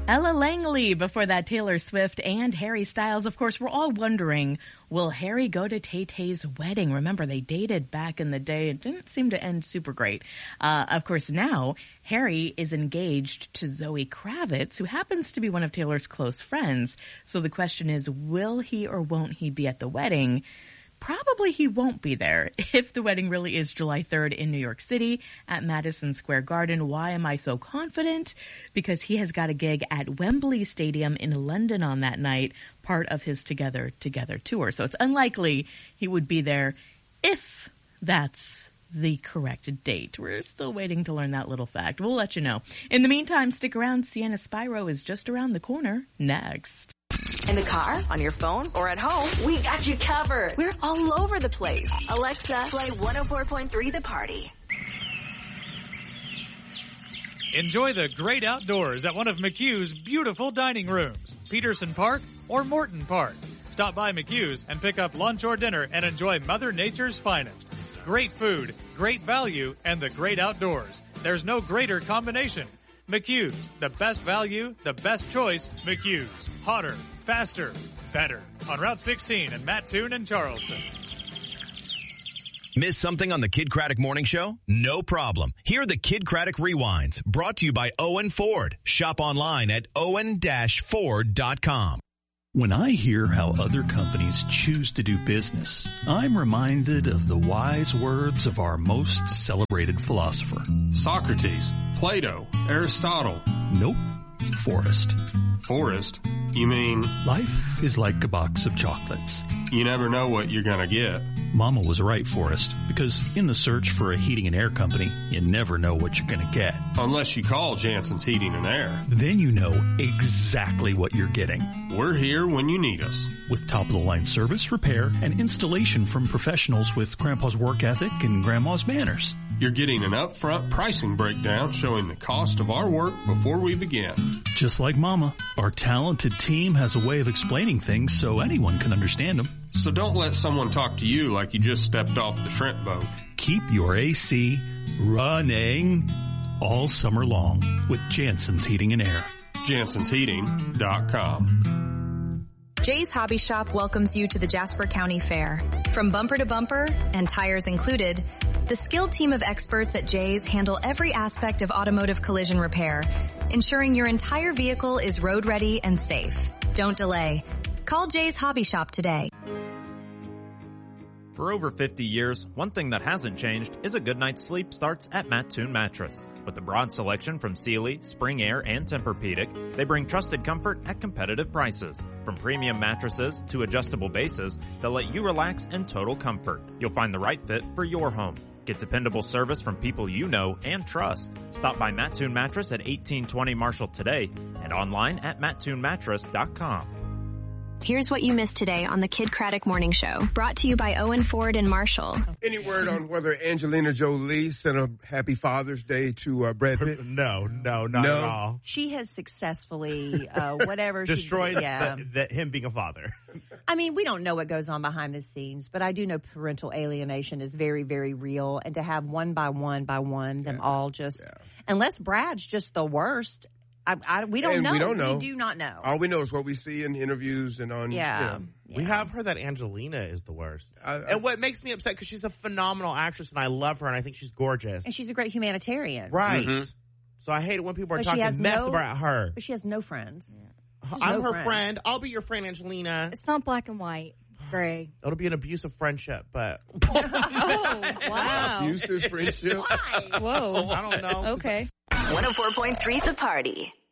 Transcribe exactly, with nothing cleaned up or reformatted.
Ella Langley before that, Taylor Swift and Harry Styles. Of course, we're all wondering, will Harry go to Tay-Tay's wedding? Remember, they dated back in the day. It didn't seem to end super great. Uh, of course, now Harry is engaged to Zoe Kravitz, who happens to be one of Taylor's close friends. So the question is, will he or won't he be at the wedding? Probably he won't be there. If the wedding really is July third in New York City at Madison Square Garden, why am I so confident? Because he has got a gig at Wembley Stadium in London on that night, part of his Together Together tour. So it's unlikely he would be there if that's the correct date. We're still waiting to learn that little fact. We'll let you know. In the meantime, stick around. Sienna Spyro is just around the corner next. In the car, on your phone, or at home, we got you covered. We're all over the place. Alexa, play one oh four point three The Party. Enjoy the great outdoors at one of McHugh's beautiful dining rooms, Peterson Park or Morton Park. Stop by McHugh's and pick up lunch or dinner and enjoy Mother Nature's finest. Great food, great value, and the great outdoors. There's no greater combination. McHugh's, the best value, the best choice, McHugh's. Hotter, faster, better. On Route sixteen in Mattoon and Charleston. Miss something on the Kid Craddock Morning Show? No problem. Here are the Kid Craddock Rewinds, brought to you by Owen Ford. Shop online at owen dash ford dot com. When I hear how other companies choose to do business, I'm reminded of the wise words of our most celebrated philosopher. Socrates, Plato, Aristotle. Nope. Forrest. Forrest? You mean? Life is like a box of chocolates. You never know what you're gonna get. Mama was right, Forrest, because in the search for a heating and air company, you never know what you're gonna get. Unless you call Jansen's Heating and Air. Then you know exactly what you're getting. We're here when you need us. With top-of-the-line service, repair, and installation from professionals with Grandpa's work ethic and Grandma's manners. You're getting an upfront pricing breakdown showing the cost of our work before we begin. Just like Mama, our talented team has a way of explaining things so anyone can understand them. So don't let someone talk to you like you just stepped off the shrimp boat. Keep your A C running all summer long with Jansen's Heating and Air. Jansens Heating dot com. Jay's Hobby Shop welcomes you to the Jasper County Fair. From bumper to bumper and tires included, the skilled team of experts at Jay's handle every aspect of automotive collision repair, ensuring your entire vehicle is road ready and safe. Don't delay. Call Jay's Hobby Shop today. For over fifty years, one thing that hasn't changed is a good night's sleep starts at Mattoon Mattress. With a broad selection from Sealy, Spring Air, and Tempur-Pedic, they bring trusted comfort at competitive prices. From premium mattresses to adjustable bases, they'll let you relax in total comfort. You'll find the right fit for your home. Get dependable service from people you know and trust. Stop by Mattoon Mattress at eighteen twenty Marshall today and online at mattoon mattress dot com. Here's what you missed today on the Kid Craddock Morning Show, brought to you by Owen Ford and Marshall. Any word on whether Angelina Jolie sent a happy Father's Day to uh, Brad Pitt? No, no, not no. at all. She has successfully, uh, whatever. Destroyed she, yeah. the, the, him being a father. I mean, we don't know what goes on behind the scenes, but I do know parental alienation is very, very real. And to have one by one by one, them yeah. all just, yeah. unless Brad's just the worst, I, I, we don't and know. We don't know. We do not know. All we know is what we see in interviews and on. Yeah. You know. yeah. We have heard that Angelina is the worst. I, I, and what makes me upset, because she's a phenomenal actress and I love her and I think she's gorgeous. And she's a great humanitarian. Right. Mm-hmm. So I hate it when people are but talking mess no, about her. But she has no friends. Yeah. I'm no her friends. friend. I'll be your friend, Angelina. It's not black and white. It's gray. It'll be an abusive friendship, but. Oh, wow. Abusive friendship? Why? Whoa. I don't know. Okay. one oh four point three The Party.